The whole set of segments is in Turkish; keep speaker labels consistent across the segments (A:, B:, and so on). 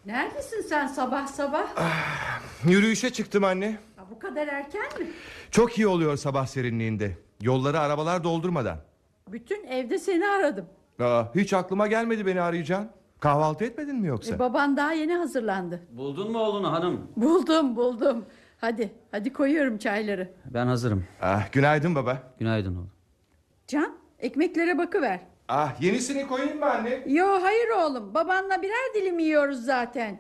A: Neredesin sen sabah sabah?
B: Yürüyüşe çıktım anne.
A: Bu kadar erken mi?
B: Çok iyi oluyor sabah serinliğinde. Yolları arabalar doldurmadan.
A: Bütün evde seni aradım.
B: Hiç aklıma gelmedi beni arayacağın. Kahvaltı etmedin mi yoksa?
A: Baban daha yeni hazırlandı.
C: Buldun mu oğlunu hanım?
A: Buldum. Hadi koyuyorum çayları.
C: Ben hazırım.
B: Günaydın baba.
C: Günaydın oğlum.
A: Can, ekmeklere bakıver.
B: Yenisini koyayım mı anne?
A: Yo, hayır oğlum, babanla birer dilim yiyoruz zaten.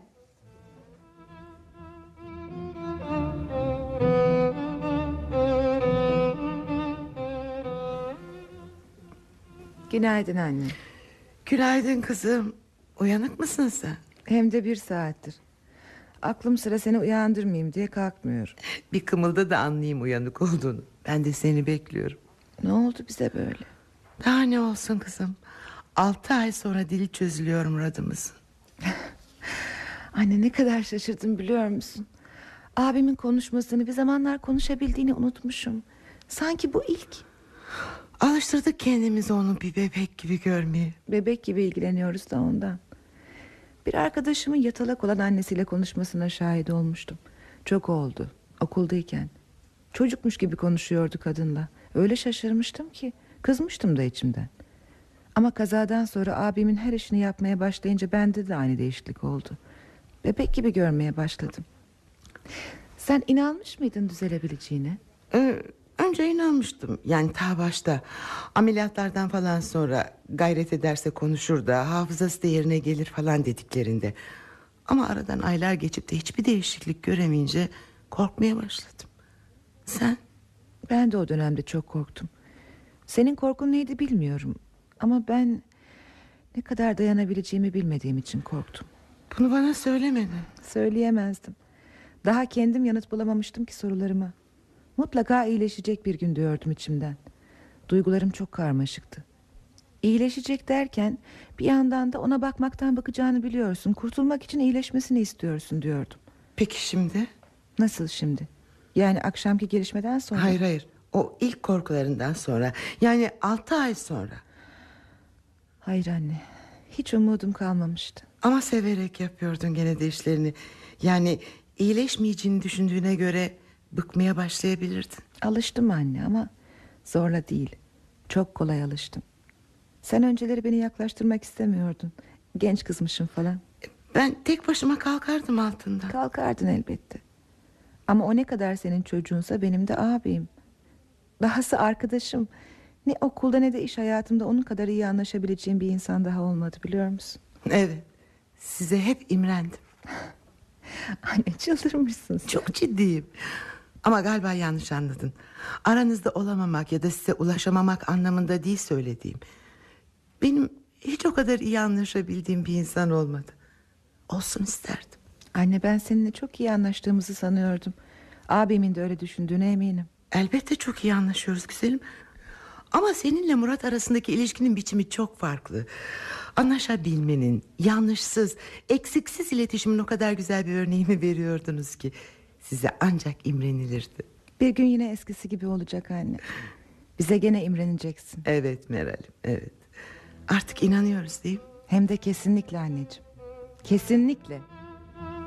D: Günaydın anne.
E: Günaydın kızım. Uyanık mısın sen?
D: Hem de 1 saattir. Aklım sıra seni uyandırmayayım diye kalkmıyorum.
E: Bir kımılda da anlayayım uyanık olduğunu. Ben de seni bekliyorum.
D: Ne oldu bize böyle?
E: Daha ne olsun kızım. 6 ay sonra dili çözülüyor Murad'ımızın.
D: Anne, ne kadar şaşırdım biliyor musun? Abimin konuşmasını, bir zamanlar konuşabildiğini unutmuşum. Sanki bu ilk.
E: Alıştırdık kendimizi onu bir bebek gibi görmeye.
D: Bebek gibi ilgileniyoruz da ondan. Bir arkadaşımın yatalak olan annesiyle konuşmasına şahit olmuştum. Çok oldu, okuldayken. Çocukmuş gibi konuşuyordu kadınla. Öyle şaşırmıştım ki kızmıştım da içimden. Ama kazadan sonra abimin her işini yapmaya başlayınca bende de aynı değişiklik oldu. Bebek gibi görmeye başladım. Sen inanmış mıydın düzelebileceğine?
E: Önce inanmıştım. Yani ta başta. Ameliyatlardan falan sonra gayret ederse konuşur da hafızası da yerine gelir falan dediklerinde. Ama aradan aylar geçip de hiçbir değişiklik göremeyince korkmaya başladım. Sen?
D: Ben de o dönemde çok korktum. Senin korkun neydi bilmiyorum. Ama ben ne kadar dayanabileceğimi bilmediğim için korktum.
E: Bunu bana söylemedin.
D: Söyleyemezdim. Daha kendim yanıt bulamamıştım ki sorularıma. Mutlaka iyileşecek bir gün diyordum içimden. Duygularım çok karmaşıktı. İyileşecek derken bir yandan da ona bakmaktan bakacağını biliyorsun. Kurtulmak için iyileşmesini istiyorsun diyordum.
E: Peki şimdi?
D: Nasıl şimdi? Yani akşamki gelişmeden sonra?
E: Hayır. O ilk korkularından sonra. Yani 6 ay sonra.
D: Hayır anne. Hiç umudum kalmamıştı.
E: Ama severek yapıyordun gene de işlerini. Yani iyileşmeyeceğini düşündüğüne göre bıkmaya başlayabilirdin.
D: Alıştım anne ama zorla değil. Çok kolay alıştım. Sen önceleri beni yaklaştırmak istemiyordun. Genç kızmışım falan.
E: Ben tek başıma kalkardım altından.
D: Kalkardın elbette. Ama o ne kadar senin çocuğunsa benim de abim. Dahası arkadaşım. Ne okulda ne de iş hayatımda onun kadar iyi anlaşabileceğim bir insan daha olmadı, biliyor musun?
E: Evet. Size hep imrendim.
D: Anne, çıldırmışsın sen.
E: Çok ciddiyim. Ama galiba yanlış anladın. Aranızda olamamak ya da size ulaşamamak anlamında değil söylediğim. Benim hiç o kadar iyi anlaşabildiğim bir insan olmadı. Olsun isterdim.
D: Anne, ben seninle çok iyi anlaştığımızı sanıyordum. Abimin de öyle düşündüğüne eminim.
E: Elbette çok iyi anlaşıyoruz güzelim. Ama seninle Murat arasındaki ilişkinin biçimi çok farklı. Anlaşabilmenin, yanlışsız, eksiksiz iletişimin o kadar güzel bir örneğini veriyordunuz ki size ancak imrenilirdi.
D: Bir gün yine eskisi gibi olacak anne. Bize gene imreneceksin.
E: Evet Meral'im, evet. Artık inanıyoruz değil mi?
D: Hem de kesinlikle anneciğim. Kesinlikle.